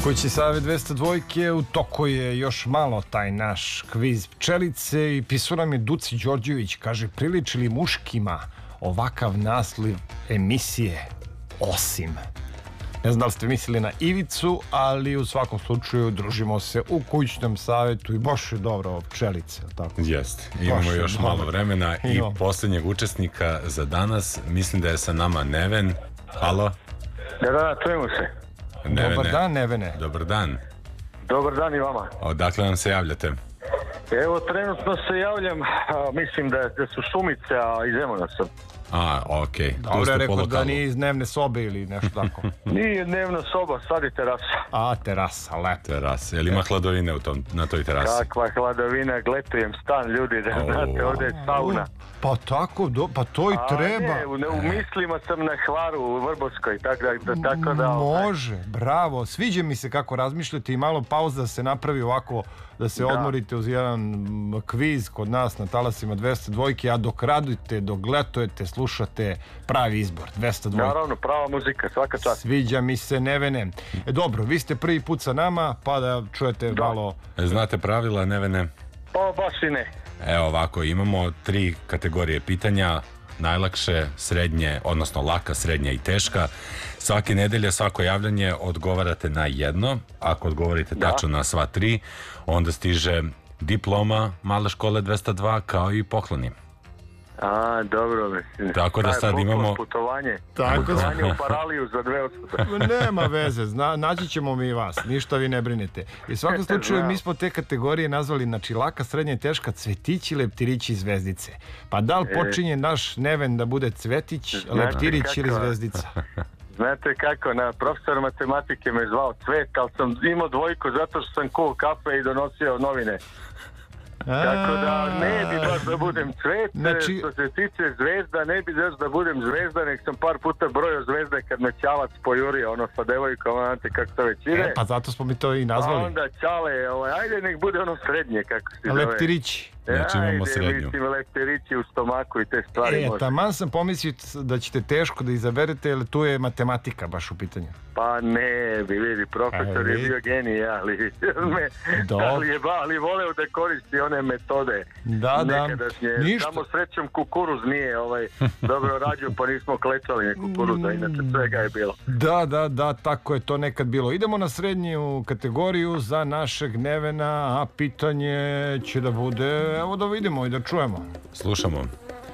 Kući Save 202 u toku je još malo taj naš kviz pčelice i pisao nam je Duci Đorđević, kaže, priliči li muškima ovakav naslov emisije osim? Ne znam da li ste mislili na Ivicu, ali u svakom slučaju družimo se u kućnom savetu i baš je dobro pčelice, tako? Jeste, imamo još malo vremena i posljednjeg učesnika za danas, mislim da je sa nama Neven. Halo? Da, čujemo se. Nevene. Dobar dan, Nevene. Dobar dan. Dobar dan i vama. Odakle nam se javljate? Evo, trenutno se javljam, mislim da su Šumice, a iz Zemuna sam. Okej. Dobro je rekao da nije iz dnevne sobe ili nešto tako. Nije dnevna soba, sad je terasa. Terasa, lepo. Terasa, je li ima hladovine na toj terasi? Kakva hladovina, gletujem stan, ljudi, da znate, ovdje je sauna. Pa tako, pa to i treba. Ne, u mislima sam na Hvaru u Vrbovskoj, tako da... Može, bravo, sviđa mi se kako razmišljate i malo pauza se napravi ovako, da se odmorite uz jedan kviz kod nas na talasima 202, a dok radujete, dok gletujete, slušate pravi izbor, 202. Naravno, prava muzika, svaka čast. Sviđa mi se, Nevene. Dobro, vi ste prvi put sa nama, pa da čujete malo... Znate pravila, Nevene? Pa baš i ne. Evo ovako, imamo 3 kategorije pitanja, najlakše, srednje, odnosno laka, srednja i teška. Svake nedelje, svako javljanje odgovarate na jedno. Ako odgovorite tačno na sva 3, onda stiže diploma Male škole 202 kao i pokloni. Dobro, mislim. Tako da sad imamo... Putovanje u Paraliju za 2 osobe. Nema veze, naći ćemo mi vas, ništa vi ne brinete. I u svakom slučaju mi smo te kategorije nazvali, znači laka, srednja i teška, cvetići, leptirići i zvezdice. Pa da li počinje naš Neven da bude cvetić, leptirić ili zvezdica? Znate kako, profesor matematike me zvao Cvet, ali sam imao 2 zato što sam kuo kafe i donosio novine. Tako da ne bi baš da budem Cvet, što se tiče zvezda, ne bi baš da budem zvezda, nek sam par puta brojao zvezde kad me Ćalac pojurio, sa devojkom, znate kako to već ide. Pa zato smo mi to i nazvali. A onda Ćale, ajde nek bude srednje, kako se zove. Leptirići. Znači imamo srednju. Mislim, leptirići u stomaku i te stvari. Taman sam pomislio da ćete teško da izaberete, jer tu je matematika baš u pitanju. Pa ne, vidi, profesor je bio genij, ali voleo da koristi one metode nekadašnje. Samo srećom kukuruz nije dobro rađio, pa nismo klečali ne kukuruza, inače svega je bilo. Da, tako je to nekad bilo. Idemo na srednju kategoriju za našeg Nevena, a pitanje će da bude, evo da vidimo i da čujemo. Slušamo.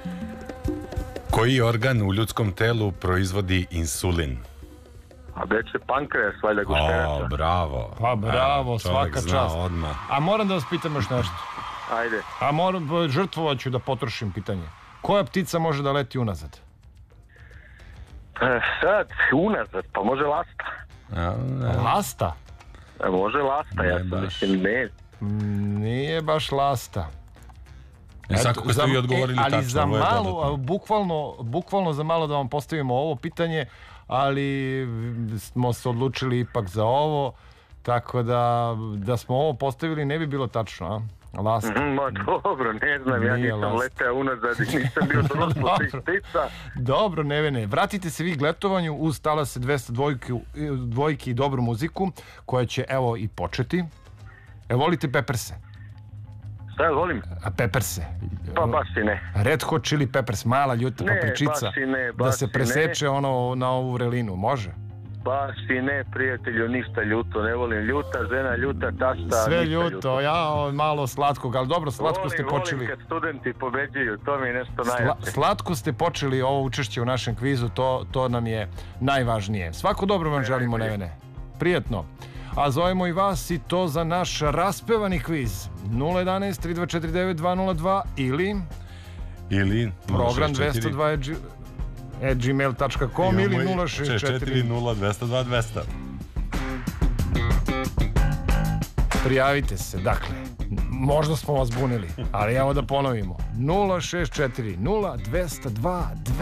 Koji organ u ljudskom telu proizvodi insulin? A beće pankreas, valjda gušterača. Bravo. Pa bravo, svaka čast. A moram da vas pitam još nešto. Ajde. Žrtvovat ću da potrošim pitanje. Koja ptica može da leti unazad? Sad, unazad, pa može lasta. Lasta? Može lasta, ja sam mislim, ne. Nije baš lasta. Kako ste vi odgovorili tačno? Ali za malo, bukvalno za malo da vam postavimo ovo pitanje, ali smo se odlučili ipak za ovo, tako da smo ovo postavili ne bi bilo tačno, a? Lasta. Dobro, ne znam, ja nisam leteo unazad i nisam bio društvo tih ptica. Dobro, Nevene, vratite se vi gletovanju uz talase 202 i dobru muziku, koja će evo i početi. Volite Pepperse? Šta volim? Pepperse. Pa baš i ne. Red Hot Chili Peppers, mala ljuta papričica. Da se preseče na ovu vrelinu, može? Baš i ne, prijatelju, ništa ljuto, ne volim ljuta, žena ljuta, tasta, sve ljuto, malo slatkog, ali dobro, slatko ste počeli. Volim kad studenti pobeđuju, to mi je nešto najjače. Slatko ste počeli ovo učešće u našem kvizu, to nam je najvažnije. Svako dobro vam želimo, Nevene. Prijetno. A zovemo i vas i to za naš raspevani kviz 011 3249 202 ili program 202 gmail.com ili 064 0202 200. Prijavite se, dakle, možda smo vas bunili, ali evo da ponovimo 064 0202 200.